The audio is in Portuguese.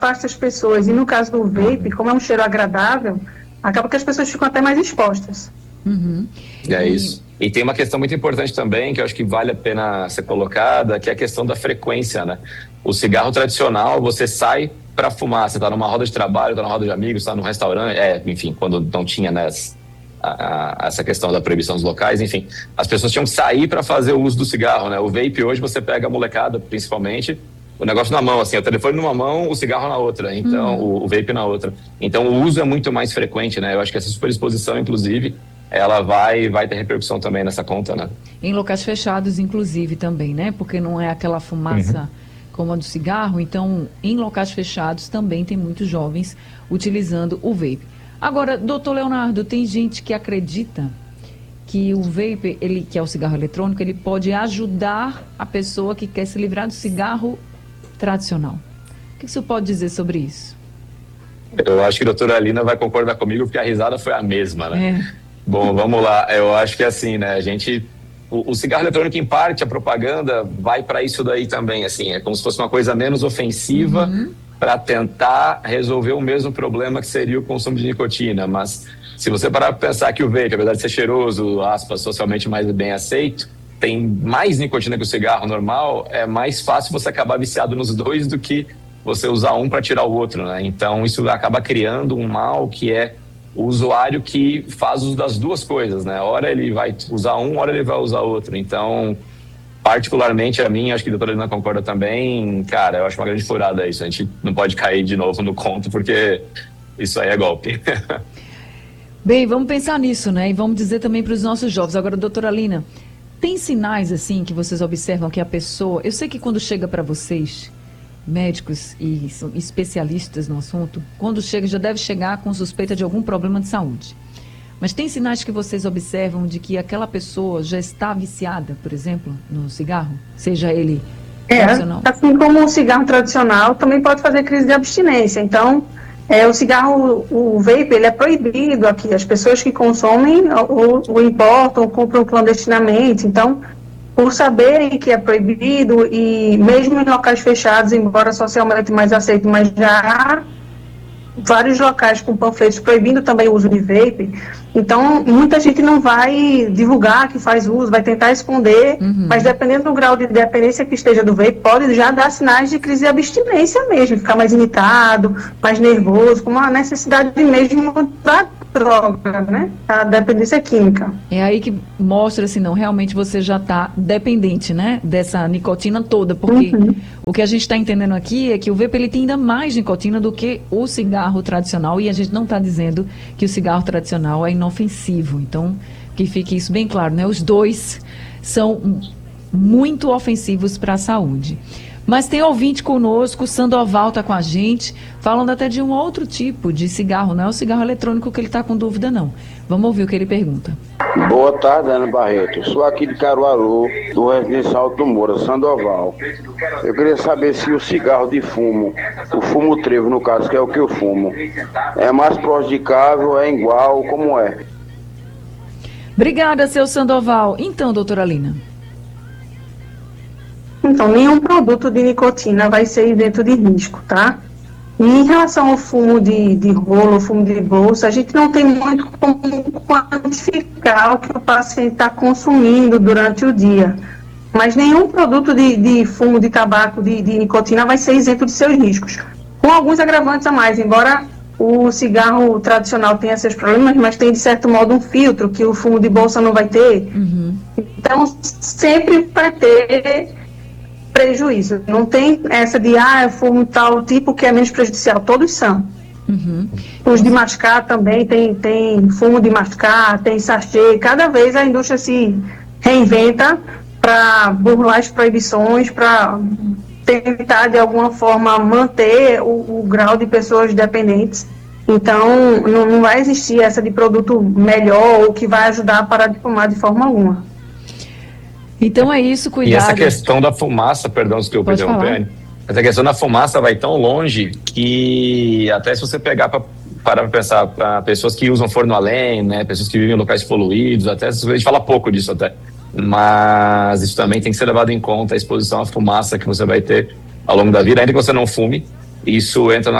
afasta as pessoas. E no caso do vape, como é um cheiro agradável, acaba que as pessoas ficam até mais expostas. É isso. E tem uma questão muito importante também, que eu acho que vale a pena ser colocada, que é a questão da frequência, né? O cigarro tradicional, você sai para fumar, você está numa roda de trabalho, está numa roda de amigos, está num restaurante, enfim, quando não tinha, né, essa questão da proibição dos locais, enfim, as pessoas tinham que sair para fazer o uso do cigarro, né? O vape hoje você pega a molecada, principalmente, o negócio na mão, assim, o telefone numa mão, o cigarro na outra, então, o vape na outra. Então, o uso é muito mais frequente, né? Eu acho que essa superexposição, inclusive, ela vai ter repercussão também nessa conta, né? Em locais fechados, inclusive, também, né? Porque não é aquela fumaça como a do cigarro, então, em locais fechados também tem muitos jovens utilizando o vape. Agora, doutor Leonardo, tem gente que acredita que o vape, que é o cigarro eletrônico, ele pode ajudar a pessoa que quer se livrar do cigarro tradicional. O que você pode dizer sobre isso? Eu acho que a doutora Alina vai concordar comigo, porque a risada foi a mesma, né? Bom, vamos lá. Eu acho que assim, né, o cigarro eletrônico, em parte, a propaganda vai para isso daí também, assim, é como se fosse uma coisa menos ofensiva para tentar resolver o mesmo problema que seria o consumo de nicotina. Mas se você parar para pensar que o vape, apesar de ser cheiroso, aspas, socialmente mais bem aceito, tem mais nicotina que o cigarro normal, é mais fácil você acabar viciado nos dois do que você usar um para tirar o outro, né? Então isso acaba criando um mal que é o usuário que faz uso das duas coisas, né? Hora ele vai usar um, hora ele vai usar outro. Então, particularmente a mim, acho que a doutora Helena concorda também, cara, eu acho uma grande furada isso. A gente não pode cair de novo no conto, porque isso aí é golpe. Bem, vamos pensar nisso, né? E vamos dizer também para os nossos jovens. Agora, doutora Alina, tem sinais, assim, que vocês observam que a pessoa... Eu sei que quando chega para vocês, médicos e especialistas no assunto, quando chega, já deve chegar com suspeita de algum problema de saúde. Mas tem sinais que vocês observam de que aquela pessoa já está viciada, por exemplo, no cigarro? Seja ele tradicional? Assim como o cigarro tradicional, também pode fazer crise de abstinência. Então, o cigarro, o vape, ele é proibido aqui. As pessoas que consomem o importam, compram clandestinamente. Então, por saberem que é proibido e mesmo em locais fechados, embora socialmente mais aceito, mas já há vários locais com panfletos proibindo também o uso de vape, então muita gente não vai divulgar que faz uso, vai tentar esconder, mas dependendo do grau de dependência que esteja do vape, pode já dar sinais de crise de abstinência mesmo, ficar mais irritado, mais nervoso, com uma necessidade mesmo da droga, né? A dependência química. É aí que mostra, assim, não, realmente você já está dependente, né? Dessa nicotina toda, porque o que a gente está entendendo aqui é que o vape, ele tem ainda mais nicotina do que o cigarro tradicional, e a gente não está dizendo que o cigarro tradicional é inofensivo. Então, que fique isso bem claro, né? Os dois são muito ofensivos para a saúde. Mas tem ouvinte conosco, o Sandoval está com a gente, falando até de um outro tipo de cigarro, não é o cigarro eletrônico que ele está com dúvida, não. Vamos ouvir o que ele pergunta. Boa tarde, Ana Barreto. Sou aqui de Caruaru, do Residencial Alto Moura, Sandoval. Eu queria saber se o cigarro de fumo, o fumo trevo, no caso, que é o que eu fumo, é mais prejudicável, é igual, como é? Obrigada, seu Sandoval. Então, doutora Alina. Então, nenhum produto de nicotina vai ser isento de risco, tá? E em relação ao fumo de rolo, fumo de bolsa, a gente não tem muito como quantificar o que o paciente está consumindo durante o dia. Mas nenhum produto de fumo de tabaco de nicotina vai ser isento de seus riscos. Com alguns agravantes a mais, embora o cigarro tradicional tenha seus problemas, mas tem, de certo modo, um filtro que o fumo de bolsa não vai ter. Então, sempre vai ter prejuízo. Não tem essa de, eu fumo tal tipo que é menos prejudicial. Todos são. Os de mascar também, tem fumo de mascar, tem sachê. Cada vez a indústria se reinventa para burlar as proibições, para tentar, de alguma forma, manter o grau de pessoas dependentes. Então, não vai existir essa de produto melhor ou que vai ajudar a parar de fumar de forma alguma. Então é isso, cuidado. E essa questão da fumaça, perdão, desculpa interromper, essa questão da fumaça vai tão longe que até se você pegar para pensar, para pessoas que usam forno a lenha, né, pessoas que vivem em locais poluídos, até a gente fala pouco disso até, mas isso também tem que ser levado em conta, a exposição à fumaça que você vai ter ao longo da vida, ainda que você não fume, isso entra na